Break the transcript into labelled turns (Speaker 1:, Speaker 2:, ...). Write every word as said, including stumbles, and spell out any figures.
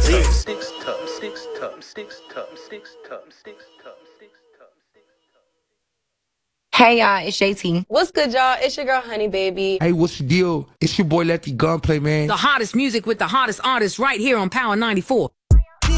Speaker 1: tub, six tub, six tub, six tub, six tub, six tub, six tub.
Speaker 2: Hey y'all, it's J T.
Speaker 3: What's good, y'all? It's your girl, Honey Baby.
Speaker 4: Hey, what's the deal? It's your boy, Let the Gunplay, man.
Speaker 5: The hottest music with the hottest artists right here on Power ninety-four.